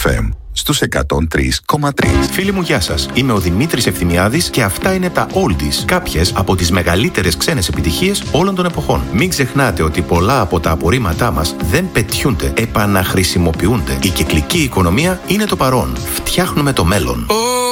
FM στους 103,3. Φίλοι μου, γεια σας. Είμαι ο Δημήτρης Ευθυμιάδης και αυτά είναι τα Oldies. Κάποιες από τις μεγαλύτερες ξένες επιτυχίες όλων των εποχών. Μην ξεχνάτε ότι πολλά από τα απορρίμματά μας δεν πετιούνται, επαναχρησιμοποιούνται. Η κυκλική οικονομία είναι το παρόν. Φτιάχνουμε το μέλλον.